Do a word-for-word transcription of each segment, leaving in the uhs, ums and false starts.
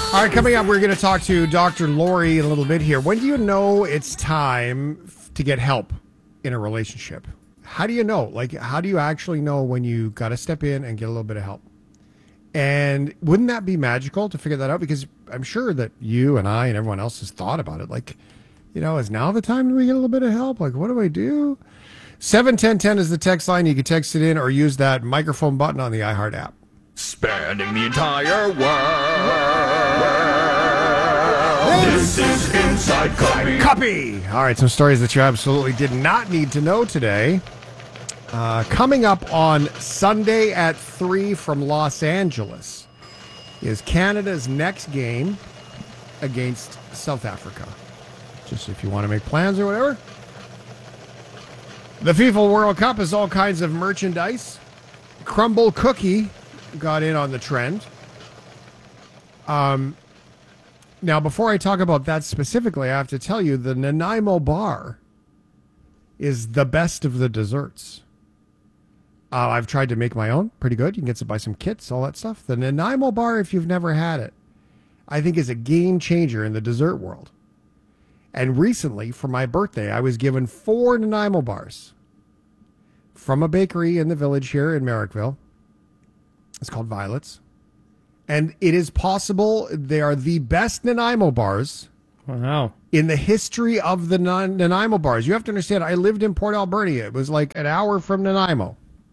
All right, coming up, we're going to talk to Doctor Lori in a little bit here. When do you know it's time to get help in a relationship? How do you know? Like, how do you actually know when you got to step in and get a little bit of help? And wouldn't that be magical to figure that out? Because I'm sure that you and I and everyone else has thought about it. Like, you know, is now the time we get a little bit of help? Like, what do I do? seven ten ten is the text line. You can text it in or use that microphone button on the iHeart app. Spanning the entire world. This is Inside Copy. Copy. All right, some stories that you absolutely did not need to know today. Uh, coming up on Sunday at three from Los Angeles is Canada's next game against South Africa. Just if you want to make plans or whatever. The FIFA World Cup is all kinds of merchandise. Crumble Cookie got in on the trend. Um, now, before I talk about that specifically, I have to tell you the Nanaimo bar is the best of the desserts. Uh, I've tried to make my own. Pretty good. You can get to buy some kits, all that stuff. The Nanaimo bar, if you've never had it, I think is a game changer in the dessert world. And recently, for my birthday, I was given four Nanaimo bars from a bakery in the village here in Merrickville. It's called Violet's. And it is possible they are the best Nanaimo bars wow. in the history of the Nanaimo bars. You have to understand, I lived in Port Alberta. It was like an hour from Nanaimo.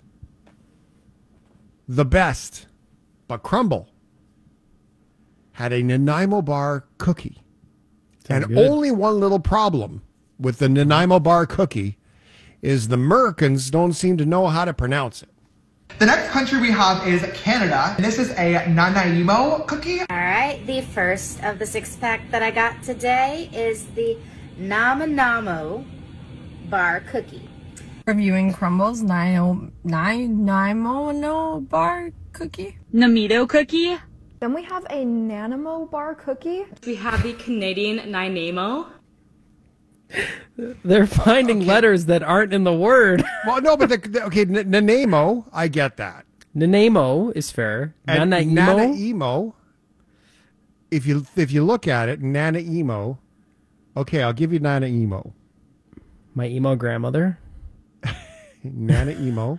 The best. But Crumble had a Nanaimo bar cookie. Sounds and good. Only one little problem with the Nanaimo bar cookie is the Americans don't seem to know how to pronounce it. The next country we have is Canada. And this is a Nanaimo cookie. All right, the first of the six pack that I got today is the Namanamo bar cookie. Reviewing Crumbles Nino Nanaimo bar cookie. Namito cookie. Then we have a Nanimo bar cookie. We have the Canadian Nanaimo. They're finding Okay. letters that aren't in the word. Well, no, but the, the, okay, N- Nanaimo, I get that. Nanaimo is fair. And Nanaimo. Nanaimo, if you if you look at it, Nanaimo. Okay, I'll give you Nanaimo. My emo grandmother. Nanaimo.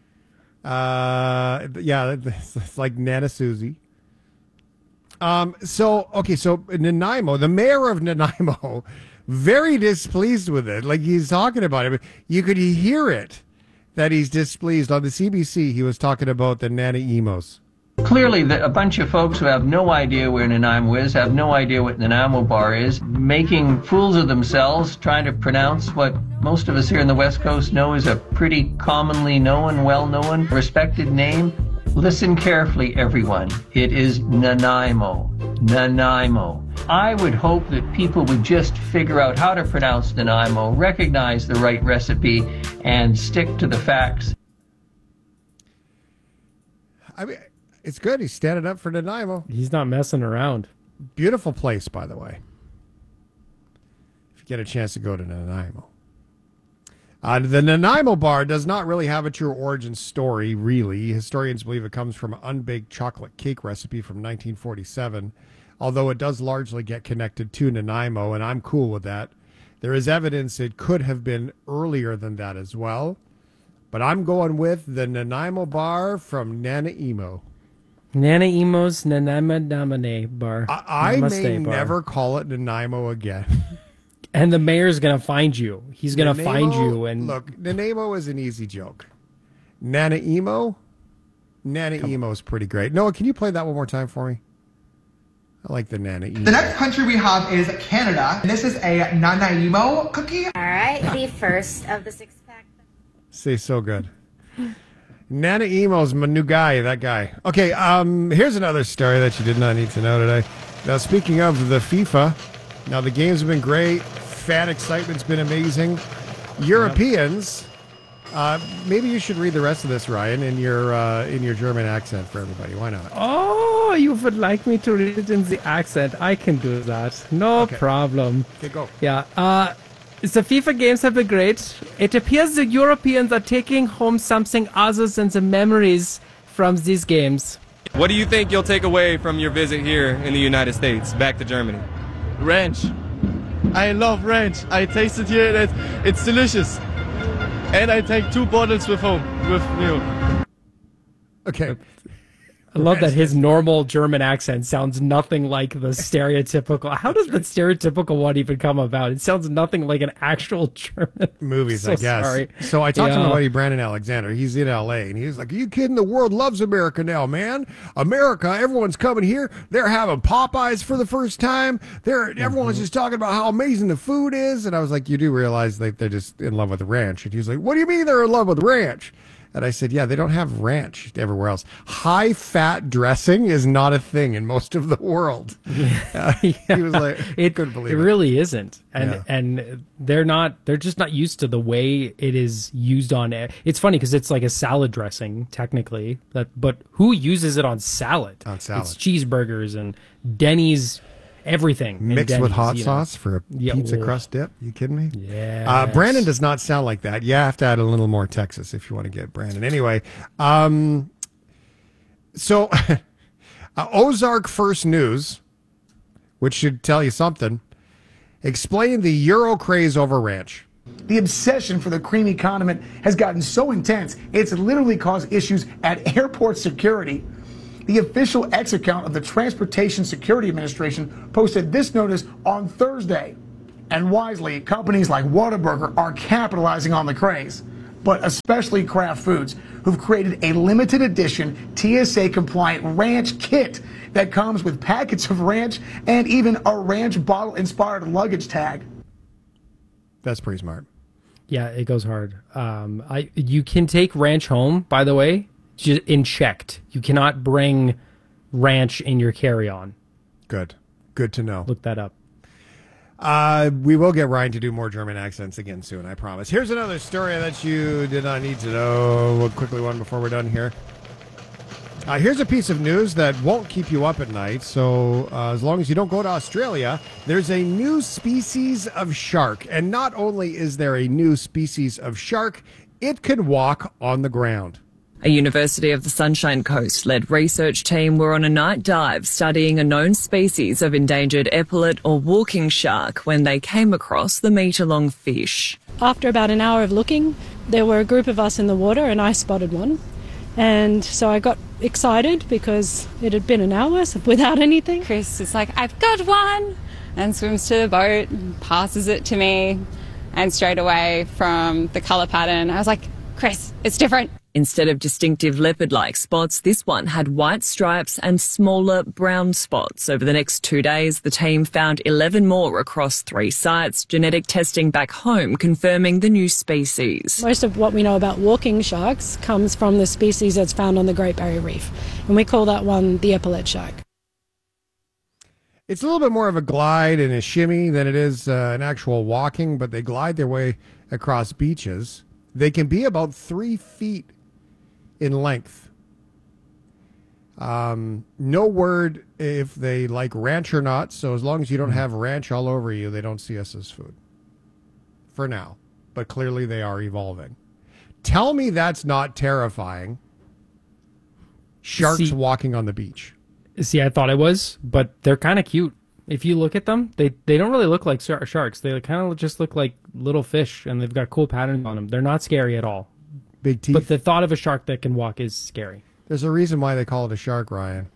Uh, yeah, it's, it's like Nana Susie. Um. So okay. So Nanaimo, the mayor of Nanaimo, very displeased with it. Like he's talking about it, but you could hear it that he's displeased on the C B C. He was talking about the Nanaimos. Clearly, the, a bunch of folks who have no idea where Nanaimo is, have no idea what Nanaimo bar is, making fools of themselves, trying to pronounce what most of us here in the West Coast know is a pretty commonly known, well-known, respected name. Listen carefully, everyone. It is Nanaimo. Nanaimo. I would hope that people would just figure out how to pronounce Nanaimo, recognize the right recipe, and stick to the facts. I mean, it's good. He's standing up for Nanaimo. He's not messing around. Beautiful place, by the way. If you get a chance to go to Nanaimo. Uh, the Nanaimo bar does not really have a true origin story, really. Historians believe it comes from an unbaked chocolate cake recipe from nineteen forty-seven, although it does largely get connected to Nanaimo, and I'm cool with that. There is evidence it could have been earlier than that as well, but I'm going with the Nanaimo bar from Nanaimo. Nanaimo's Nanaimo bar. I, I Namaste may bar. never call it Nanaimo again. And the mayor's going to find you. He's going to find Nanaimo- you. And look, Nanaimo is an easy joke. Nanaimo? Nanaimo is pretty great. Noah, can you play that one more time for me? I like the Nanaimo. The next country we have is Canada. And this is a Nanaimo cookie. All right, the first of the six pack. Say so good. Nanaimo's my new guy, that guy. Okay, um, here's another story that you did not need to know today. Now, speaking of the FIFA, now the games have been great. Fan excitement's been amazing. Europeans, uh, maybe you should read the rest of this, Ryan, in your uh, in your German accent for everybody. Why not? oh, you would like me to read it in the accent? I can do that. No Okay. problem. Okay, go. Yeah. Uh, the FIFA games have been great. It appears the Europeans are taking home something other than the memories from these games. What do you think you'll take away from your visit here in the United States, back to Germany? Ranch. I love ranch. I tasted here and it's, it's delicious. And I take two bottles with home, with me. Okay. I love that his normal German accent sounds nothing like the stereotypical. How does the stereotypical one even come about? It sounds nothing like an actual German. Movies, So I guess. sorry. So I talked to Yeah. my buddy Brandon Alexander. He's in L A, and he's like, "Are you kidding? The world loves America now, man. America, everyone's coming here. They're having Popeyes for the first time. They're everyone's just talking about how amazing the food is." And I was like, "You do realize that they're just in love with the ranch?" And he was like, "What do you mean they're in love with ranch?" And I said, "Yeah, they don't have ranch everywhere else. High fat dressing is not a thing in most of the world." Uh, He was like, it couldn't believe it it. really isn't, and Yeah. and they're not. They're just not used to the way it is used on. It's funny because it's like a salad dressing technically, but but who uses it on salad? On salad. It's cheeseburgers and Denny's, everything in Mixed with Denny's, hot you know. sauce for a Yeah, pizza oh. crust dip. You kidding me? Yeah. Uh, Brandon does not sound like that. You have to add a little more Texas if you want to get Brandon. Anyway, um, so uh, Ozark First News, which should tell you something, explained the Euro craze over ranch. The obsession for the creamy condiment has gotten so intense, it's literally caused issues at airport security. The official X account of the Transportation Security Administration posted this notice on Thursday. And wisely, companies like Whataburger are capitalizing on the craze, but especially Kraft Foods, who've created a limited edition T S A compliant ranch kit that comes with packets of ranch and even a ranch bottle inspired luggage tag. That's pretty smart. Yeah, it goes hard. Um, I you can take ranch home, by the way, ju- in checked. You cannot bring ranch in your carry-on. Good. Good to know. Look that up. Uh, we will get Ryan to do more German accents again soon, I promise. Here's another story that you did not need to know. We'll quickly one before we're done here. Uh, here's a piece of news that won't keep you up at night. So uh, as long as you don't go to Australia, there's a new species of shark. And not only is there a new species of shark, it can walk on the ground. A University of the Sunshine Coast-led research team were on a night dive studying a known species of endangered epaulet or walking shark when they came across the metre-long fish. After about an hour of looking, there were a group of us in the water and I spotted one. And so I got excited because it had been an hour without anything. Chris is like, I've got one, and swims to the boat, and passes it to me, and straight away from the colour pattern, I was like, Chris, it's different. Instead of distinctive leopard-like spots, this one had white stripes and smaller brown spots. Over the next two days, the team found eleven more across three sites, genetic testing back home confirming the new species. Most of what we know about walking sharks comes from the species that's found on the Great Barrier Reef, and we call that one the epaulet shark. It's a little bit more of a glide and a shimmy than it is uh, an actual walking, but they glide their way across beaches. They can be about three feet in length. Um, no word if they like ranch or not, so as long as you don't have ranch all over you, they don't see us as food. For now. But clearly they are evolving. Tell me that's not terrifying. Sharks See- walking on the beach. See, I thought it was, but they're kind of cute. If you look at them, they, they don't really look like shar- sharks. They kind of just look like little fish, and they've got cool patterns on them. They're not scary at all. Big teeth. But the thought of a shark that can walk is scary. There's a reason why they call it a shark, Ryan.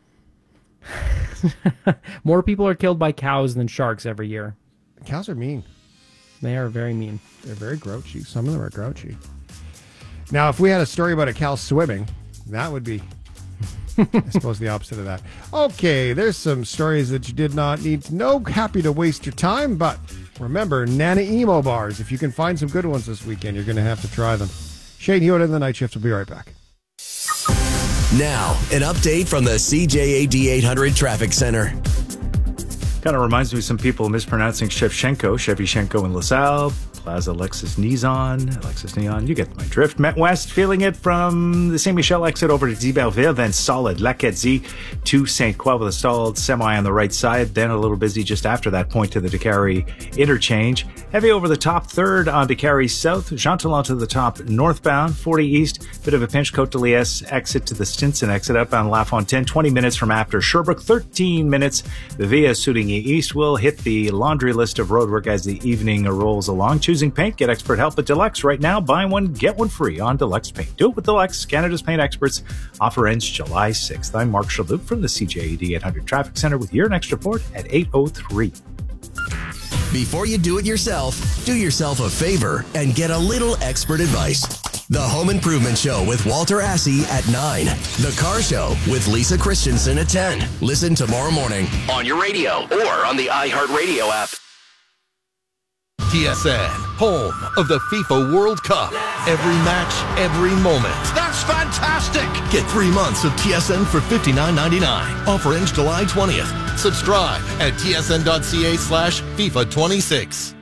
More people are killed by cows than sharks every year. Cows are mean. They are very mean. They're very grouchy. Some of them are grouchy. Now, if we had a story about a cow swimming, that would be, I suppose, the opposite of that. Okay, there's some stories that you did not need to know. Happy to waste your time, but remember, Nanaimo bars. If you can find some good ones this weekend, you're going to have to try them. Shane Hewitt in the Night Shift will be right back. Now, an update from the C J A D eight hundred Traffic Center. Kind of reminds me of some people mispronouncing Shevchenko, Shevchenko in LaSalle, Plaza Lexus Neon, Lexus Neon, you get my drift. Met West, feeling it from the Saint Michel exit over to d'Iberville, then solid Lacadie to Saint Croix with a stalled semi on the right side, then a little busy just after that point to the Décarie interchange. Heavy over the top third on Décarie South, Jean Talon to the top northbound, forty East, bit of a pinch, Côte de Liesse exit to the Stinson exit outbound La Fontaine, twenty minutes from after Sherbrooke, thirteen minutes. The Via Soudigny East will hit the laundry list of roadwork as the evening rolls along. Choosing paint, get expert help at Deluxe. Right now, buy one, get one free on Deluxe Paint. Do it with Deluxe, Canada's paint experts. Offer ends July sixth. I'm Mark Shalhoub from the C J A D eight hundred Traffic Center with your next report at eight oh three. Before you do it yourself, do yourself a favor and get a little expert advice. The Home Improvement Show with Walter Assey at nine. The Car Show with Lisa Christensen at ten. Listen tomorrow morning on your radio or on the iHeartRadio app. T S N, home of the FIFA World Cup. Every match, every moment. That's fantastic! Get three months of T S N for fifty-nine ninety-nine. Offer ends July twentieth. Subscribe at tsn.ca slash FIFA 26.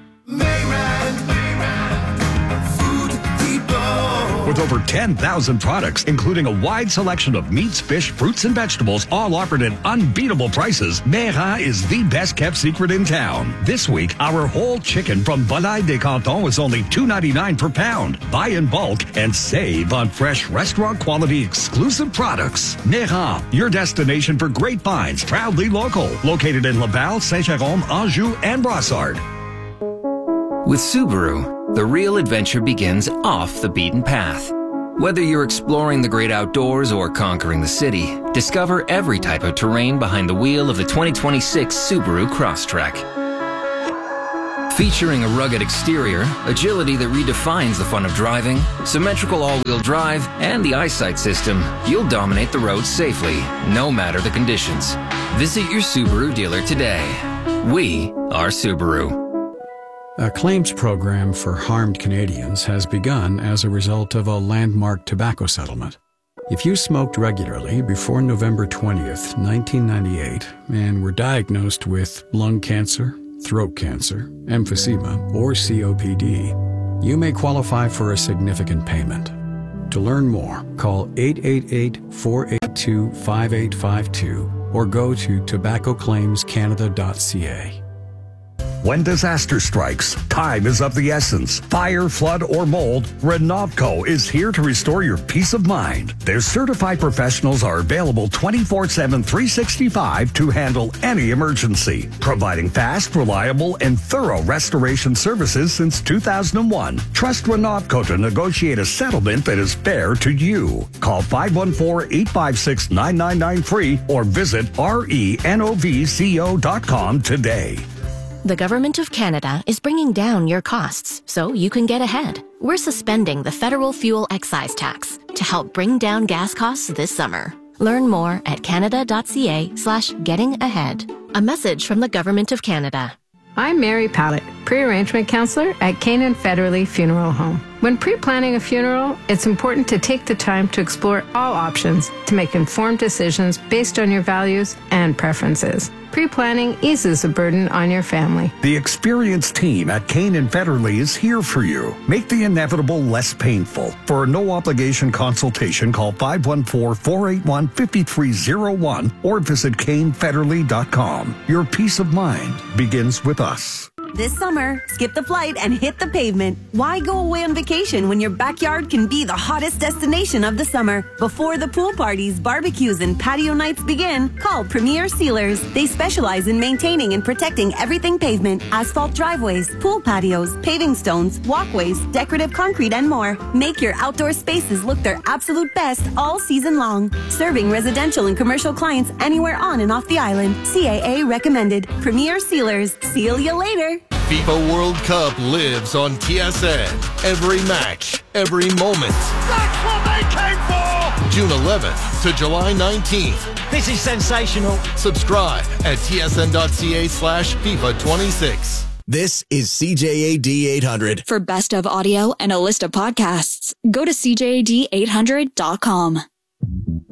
With over ten thousand products, including a wide selection of meats, fish, fruits, and vegetables, all offered at unbeatable prices, Meyrin is the best-kept secret in town. This week, our whole chicken from Volaille des Cantons is only two ninety-nine per pound. Buy in bulk and save on fresh restaurant-quality exclusive products. Meyrin, your destination for great finds, proudly local. Located in Laval, Saint-Jérôme, Anjou, and Brossard. With Subaru, the real adventure begins off the beaten path. Whether you're exploring the great outdoors or conquering the city, discover every type of terrain behind the wheel of the twenty twenty-six Subaru Crosstrek. Featuring a rugged exterior, agility that redefines the fun of driving, symmetrical all-wheel drive, and the eyesight system, you'll dominate the roads safely, no matter the conditions. Visit your Subaru dealer today. We are Subaru. A claims program for harmed Canadians has begun as a result of a landmark tobacco settlement. If you smoked regularly before November twentieth, nineteen ninety-eight, and were diagnosed with lung cancer, throat cancer, emphysema, or C O P D, you may qualify for a significant payment. To learn more, call eight eight eight, four eight two, five eight five two or go to tobacco claims canada dot c a. When disaster strikes, time is of the essence. Fire, flood, or mold, Renovco is here to restore your peace of mind. Their certified professionals are available twenty-four seven, three sixty-five to handle any emergency, providing fast, reliable, and thorough restoration services since two thousand one. Trust Renovco to negotiate a settlement that is fair to you. Call five one four, eight five six, nine nine nine three or visit renovco dot com today. The Government of Canada is bringing down your costs so you can get ahead. We're suspending the federal fuel excise tax to help bring down gas costs this summer. Learn more at canada.ca slash getting ahead. A message from the Government of Canada. I'm Mary Pallett, pre-arrangement counselor at Canaan Federally Funeral Home. When pre-planning a funeral, it's important to take the time to explore all options to make informed decisions based on your values and preferences. Pre-planning eases the burden on your family. The experienced team at Canaan Federally is here for you. Make the inevitable less painful. For a no-obligation consultation, call five one four, four eight one, five three zero one or visit cane federally dot com. Your peace of mind begins with us. This summer, skip the flight and hit the pavement. Why go away on vacation when your backyard can be the hottest destination of the summer? Before the pool parties, barbecues, and patio nights begin, call Premier Sealers. They specialize in maintaining and protecting everything pavement, asphalt driveways, pool patios, paving stones, walkways, decorative concrete, and more. Make your outdoor spaces look their absolute best all season long. Serving residential and commercial clients anywhere on and off the island. C A A recommended. Premier Sealers. Seal you later. FIFA World Cup lives on T S N. Every match, every moment. That's what they came for! June eleventh to July nineteenth. This is sensational. Subscribe at tsn.ca slash FIFA 26. This is C J A D eight hundred. For best of audio and a list of podcasts, go to c j a d eight hundred dot com.